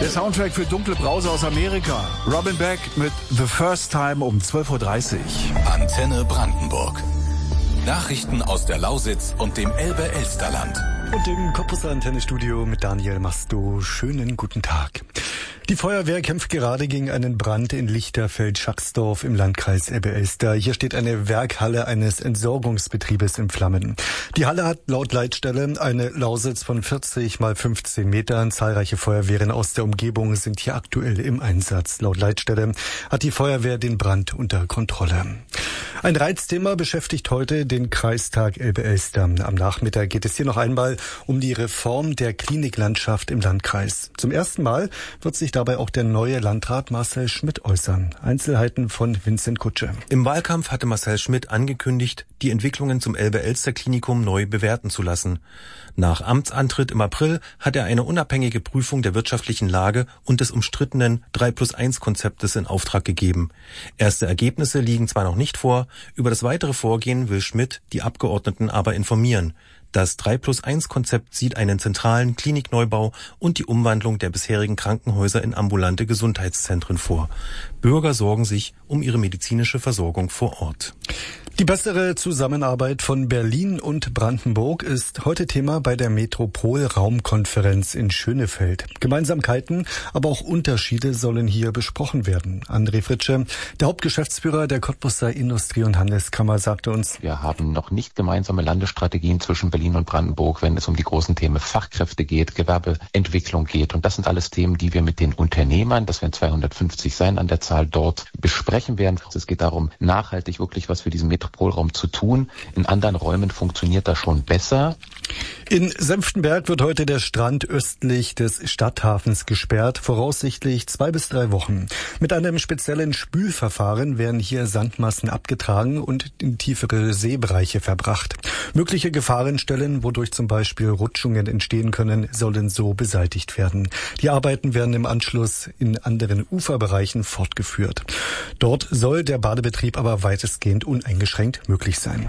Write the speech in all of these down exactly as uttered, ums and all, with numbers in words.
Der Soundtrack für dunkle Brause aus Amerika. Robin Beck mit The First Time um zwölf Uhr dreißig. Antenne Brandenburg. Nachrichten aus der Lausitz und dem Elbe-Elsterland. Und im Cottbusser Antennestudio mit Daniel Masto. Schönen guten Tag. Die Feuerwehr kämpft gerade gegen einen Brand in Lichterfeld-Schacksdorf im Landkreis Elbe-Elster. Hier steht eine Werkhalle eines Entsorgungsbetriebes in Flammen. Die Halle hat laut Leitstelle eine Lausitz von vierzig mal fünfzehn Metern. Zahlreiche Feuerwehren aus der Umgebung sind hier aktuell im Einsatz. Laut Leitstelle hat die Feuerwehr den Brand unter Kontrolle. Ein Reizthema beschäftigt heute den Kreistag Elbe-Elster. Am Nachmittag geht es hier noch einmal um die Reform der Kliniklandschaft im Landkreis. Zum ersten Mal wird sich dabei auch der neue Landrat Marcel Schmidt äußern. Einzelheiten von Vincent Kutsche. Im Wahlkampf hatte Marcel Schmidt angekündigt, die Entwicklungen zum Elbe-Elster-Klinikum neu bewerten zu lassen. Nach Amtsantritt im April hat er eine unabhängige Prüfung der wirtschaftlichen Lage und des umstrittenen drei plus eins Konzeptes in Auftrag gegeben. Erste Ergebnisse liegen zwar noch nicht vor, über das weitere Vorgehen will Schmidt die Abgeordneten aber informieren. Das drei plus eins Konzept sieht einen zentralen Klinikneubau und die Umwandlung der bisherigen Krankenhäuser in ambulante Gesundheitszentren vor. Bürger sorgen sich um ihre medizinische Versorgung vor Ort. Die bessere Zusammenarbeit von Berlin und Brandenburg ist heute Thema bei der Metropol-Raumkonferenz in Schönefeld. Gemeinsamkeiten, aber auch Unterschiede sollen hier besprochen werden. André Fritsche, der Hauptgeschäftsführer der Cottbusser Industrie- und Handelskammer, sagte uns: Wir haben noch nicht gemeinsame Landesstrategien zwischen Berlin und Brandenburg, wenn es um die großen Themen Fachkräfte geht, Gewerbeentwicklung geht. Und das sind alles Themen, die wir mit den Unternehmern, das werden zweihundertfünfzig sein an der Zahl, dort besprechen werden. Es geht darum, nachhaltig wirklich was für diesen Metropolraum zu tun. In anderen Räumen funktioniert das schon besser. In Senftenberg wird heute der Strand östlich des Stadthafens gesperrt, voraussichtlich zwei bis drei Wochen. Mit einem speziellen Spülverfahren werden hier Sandmassen abgetragen und in tiefere Seebereiche verbracht. Mögliche Gefahrenstellen, wodurch zum Beispiel Rutschungen entstehen können, sollen so beseitigt werden. Die Arbeiten werden im Anschluss in anderen Uferbereichen fortgeführt. Dort soll der Badebetrieb aber weitestgehend uneingeschränkt möglich sein.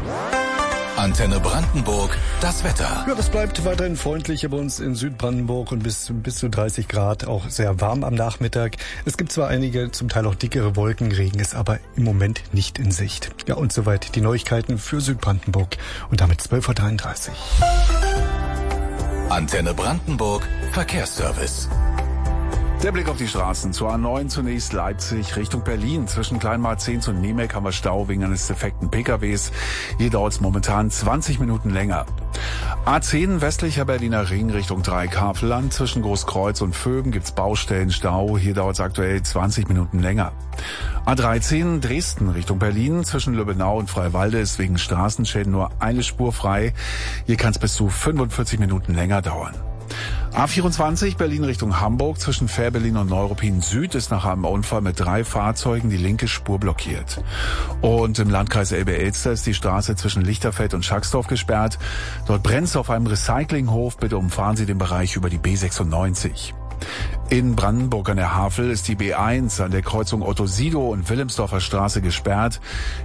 Antenne Brandenburg, das Wetter. Ja, das bleibt weiterhin freundlich bei uns in Südbrandenburg und bis, bis zu dreißig Grad, auch sehr warm am Nachmittag. Es gibt zwar einige, zum Teil auch dickere Wolken, Regen ist aber im Moment nicht in Sicht. Ja, und soweit die Neuigkeiten für Südbrandenburg und damit zwölf Uhr dreiunddreißig. Antenne Brandenburg, Verkehrsservice. Der Blick auf die Straßen. Zur A neun zunächst Leipzig Richtung Berlin. Zwischen Kleinmarzens und Niemek haben wir Stau wegen eines defekten P K Ws. Hier dauert es momentan zwanzig Minuten länger. A zehn westlicher Berliner Ring Richtung Dreieckhavelland. Zwischen Großkreuz und Vöben gibt's Baustellen, Stau. Hier dauert es aktuell zwanzig Minuten länger. A dreizehn Dresden Richtung Berlin. Zwischen Lübbenau und Freiwalde ist wegen Straßenschäden nur eine Spur frei. Hier kann es bis zu fünfundvierzig Minuten länger dauern. A vierundzwanzig Berlin Richtung Hamburg. Zwischen Fährberlin und Neuruppin Süd ist nach einem Unfall mit drei Fahrzeugen die linke Spur blockiert. Und im Landkreis Elbe-Elster ist die Straße zwischen Lichterfeld und Schacksdorf gesperrt. Dort brennt es auf einem Recyclinghof. Bitte umfahren Sie den Bereich über die B sechsundneunzig. In Brandenburg an der Havel ist die B eins an der Kreuzung Otto-Sido und Wilhelmsdorfer Straße gesperrt.